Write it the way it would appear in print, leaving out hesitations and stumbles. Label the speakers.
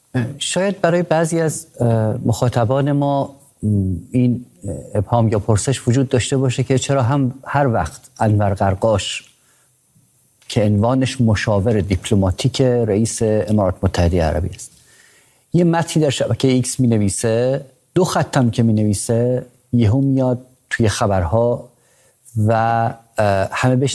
Speaker 1: شاید برای بعضی از مخاطبان ما این ابهام یا پرسش وجود داشته باشه که چرا هم هر وقت انور قرقاش که عنوانش مشاور دیپلماتیک رئیس امارات متحده عربی است یه متنی در شبکه ایکس می نویسه، 2 خطم که می نویسه، یهو میاد توی خبرها و همه بهش